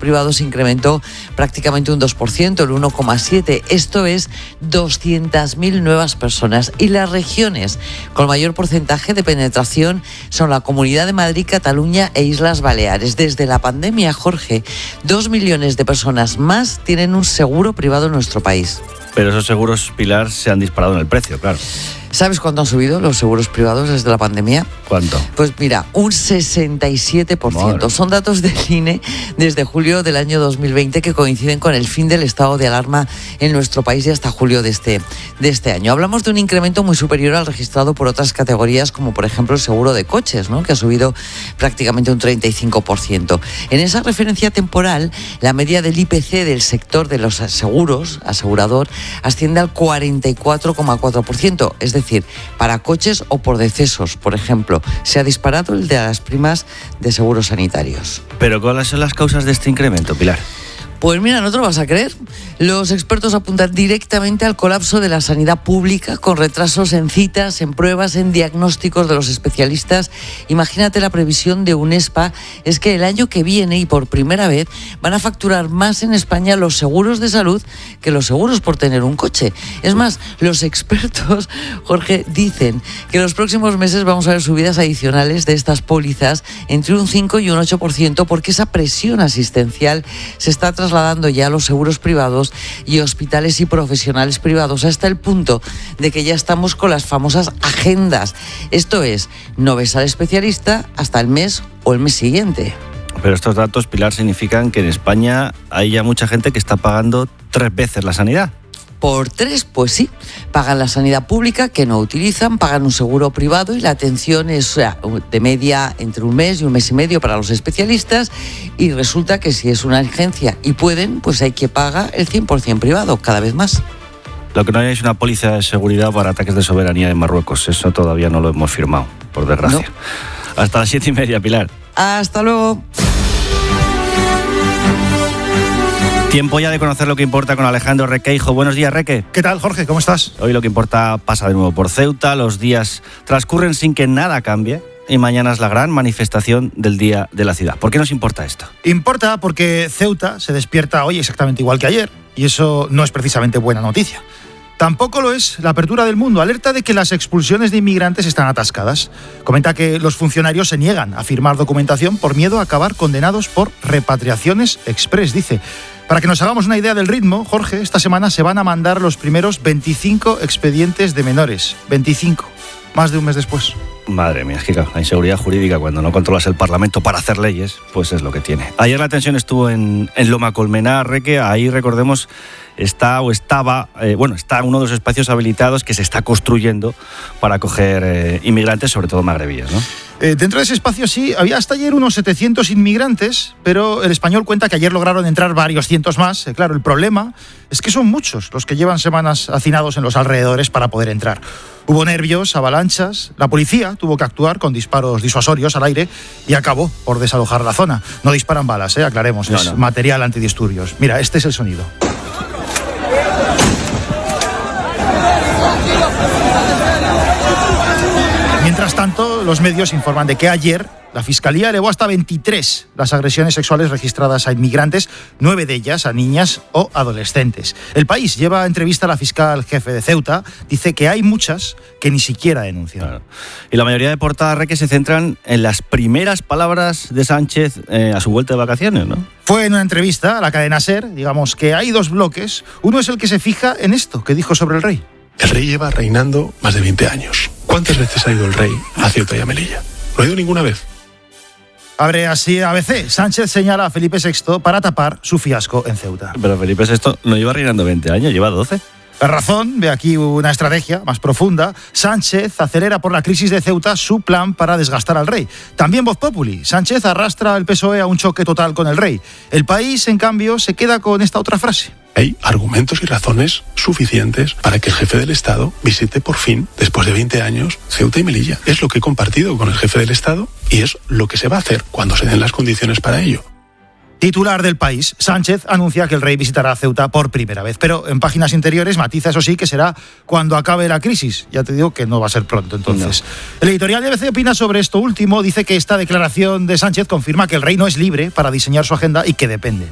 privados incrementó prácticamente un 2%, el 1,7%. Esto es 200.000 nuevas personas. Y las regiones con mayor porcentaje de penetración son la Comunidad de Madrid, Cataluña e Islas Baleares. Desde la pandemia, Jorge, 2 millones de personas más tienen un seguro privado en nuestro país. Pero esos seguros, Pilar, se han disparado en el precio, claro. ¿Sabes cuánto han subido los seguros privados desde la pandemia? ¿Cuánto? Pues mira, un 67%. Madre. Son datos del INE desde julio del año 2020 que coinciden con el fin del estado de alarma en nuestro país y hasta julio de este año. Hablamos de un incremento muy superior al registrado por otras categorías, como por ejemplo el seguro de coches, ¿no?, que ha subido prácticamente un 35%. En esa referencia temporal, la media del IPC del sector de los seguros, asegurador, asciende al 44,4%. Es decir, para coches o por decesos, por ejemplo, se ha disparado el de las primas de seguros sanitarios. ¿Pero cuáles son las causas de este incremento, Pilar? Pues mira, no te lo vas a creer. Los expertos apuntan directamente al colapso de la sanidad pública, con retrasos en citas, en pruebas, en diagnósticos de los especialistas. Imagínate, la previsión de UNESPA es que el año que viene, y por primera vez, van a facturar más en España los seguros de salud que los seguros por tener un coche. Es más, los expertos, Jorge, dicen que en los próximos meses vamos a ver subidas adicionales de estas pólizas entre un 5 y un 8%, porque esa presión asistencial se está trasladando ya a los seguros privados y hospitales y profesionales privados, hasta el punto de que ya estamos con las famosas agendas. Esto es, no ves al especialista hasta el mes o el mes siguiente. Pero estos datos, Pilar, significan que en España hay ya mucha gente que está pagando 3 veces la sanidad. Por 3, pues sí, pagan la sanidad pública que no utilizan, pagan un seguro privado y la atención es de media entre un mes y un mes y medio para los especialistas, y resulta que si es una urgencia y pueden, pues hay que pagar el 100% privado, cada vez más. Lo que no hay es una póliza de seguridad para ataques de soberanía en Marruecos. Eso todavía no lo hemos firmado, por desgracia. No. Hasta las 7:30, Pilar. Hasta luego. Tiempo ya de conocer lo que importa con Alejandro Requeijo. Buenos días, Reque. ¿Qué tal, Jorge? ¿Cómo estás? Hoy lo que importa pasa de nuevo por Ceuta. Los días transcurren sin que nada cambie y mañana es la gran manifestación del Día de la Ciudad. ¿Por qué nos importa esto? Importa porque Ceuta se despierta hoy exactamente igual que ayer, y eso no es precisamente buena noticia. Tampoco lo es la apertura del mundo. Alerta de que las expulsiones de inmigrantes están atascadas. Comenta que los funcionarios se niegan a firmar documentación por miedo a acabar condenados por repatriaciones express, dice. Para que nos hagamos una idea del ritmo, Jorge, esta semana se van a mandar los primeros 25 expedientes de menores. 25. Más de un mes después. Madre mía, es que la inseguridad jurídica, cuando no controlas el Parlamento para hacer leyes, pues es lo que tiene. Ayer la tensión estuvo en Loma Colmenar, Reque. Ahí, recordemos, está uno de los espacios habilitados que se está construyendo para acoger inmigrantes, sobre todo magrebíes, ¿no? Dentro de ese espacio sí, había hasta ayer unos 700 inmigrantes, pero el Español cuenta que ayer lograron entrar varios cientos más. Claro, el problema es que son muchos los que llevan semanas hacinados en los alrededores para poder entrar. Hubo nervios, avalanchas, la policía tuvo que actuar con disparos disuasorios al aire y acabó por desalojar la zona. No disparan balas, aclaremos, es material antidisturbios. Mira, este es el sonido. Mientras tanto, los medios informan de que ayer la Fiscalía elevó hasta 23 las agresiones sexuales registradas a inmigrantes, 9 de ellas a niñas o adolescentes. El País lleva a entrevista a la fiscal jefe de Ceuta, dice que hay muchas que ni siquiera denuncian. Claro. Y la mayoría de portadas, Reque, se centran en las primeras palabras de Sánchez a su vuelta de vacaciones, ¿no? Fue en una entrevista a la cadena SER, digamos que hay dos bloques. Uno es el que se fija en esto que dijo sobre el rey. El rey lleva reinando más de 20 años. ¿Cuántas veces ha ido el rey a Ceuta y a Melilla? No ha ido ninguna vez. Abre así ABC. Sánchez señala a Felipe VI para tapar su fiasco en Ceuta. Pero Felipe VI no lleva reinando 20 años, lleva 12. La razón, ve aquí una estrategia más profunda. Sánchez acelera por la crisis de Ceuta su plan para desgastar al rey. También Voz Populi. Sánchez arrastra al PSOE a un choque total con el rey. El País, en cambio, se queda con esta otra frase. Hay argumentos y razones suficientes para que el jefe del Estado visite por fin, después de 20 años, Ceuta y Melilla. Es lo que he compartido con el jefe del Estado y es lo que se va a hacer cuando se den las condiciones para ello. Titular del País, Sánchez anuncia que el rey visitará Ceuta por primera vez, pero en páginas interiores matiza, eso sí, que será cuando acabe la crisis. Ya te digo que no va a ser pronto, entonces. No. El editorial de ABC opina sobre esto último, dice que esta declaración de Sánchez confirma que el rey no es libre para diseñar su agenda y que depende